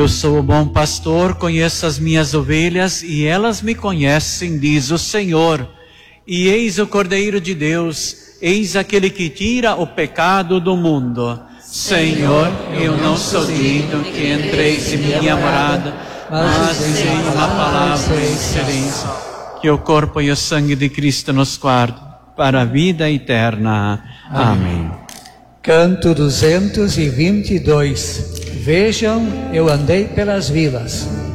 Eu sou o bom pastor, conheço as minhas ovelhas e elas me conhecem, diz o Senhor. E eis o Cordeiro de Deus, eis aquele que tira o pecado do mundo. Senhor, eu não sou digno que entreis em minha morada, mas dizei uma palavra e sereis. Que o corpo e o sangue de Cristo nos guardem para a vida eterna. Amém. Canto 222. Vejam, eu andei pelas vilas.